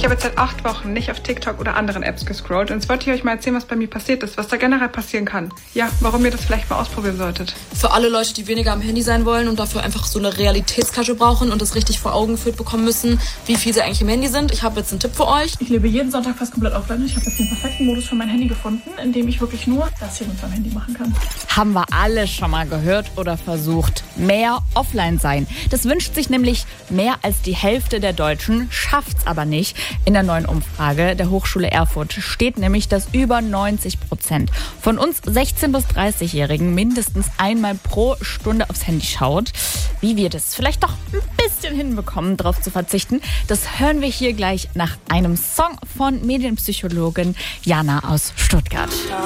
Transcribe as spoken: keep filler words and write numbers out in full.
habe jetzt seit acht Wochen nicht auf TikTok oder anderen Apps gescrollt und jetzt wollte ich euch mal erzählen, was bei mir passiert ist, was da generell passieren kann. Ja, warum ihr das vielleicht mal ausprobieren solltet. Für alle Leute, die weniger am Handy sein wollen und dafür einfach so eine Realitätskasche brauchen und das richtig vor Augen geführt bekommen müssen, wie viel sie eigentlich im Handy sind. Ich habe jetzt einen Tipp für euch. Ich lebe jeden Sonntag fast komplett offline. Ich habe jetzt den perfekten Modus für mein Handy gefunden, in dem ich wirklich nur das hier mit meinem Handy machen kann. Haben wir alle schon mal gehört oder versucht. Mehr offline sein. Das wünscht sich nämlich mehr als die Hälfte der Deutschen, schafft's aber nicht. In der neuen Umfrage der Hochschule Erfurt steht nämlich, dass über neunzig Prozent von uns sechzehn- bis dreißig-Jährigen mindestens einmal pro Stunde aufs Handy schaut. Wie wir das vielleicht doch ein bisschen hinbekommen, darauf zu verzichten, das hören wir hier gleich nach einem Song von Medienpsychologin Jana aus Stuttgart.